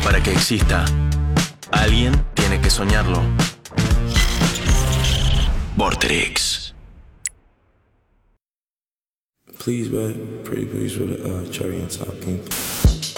Para que exista, alguien tiene que soñarlo. Vorterix. Please, man. Pretty please with a cherry on top. Can you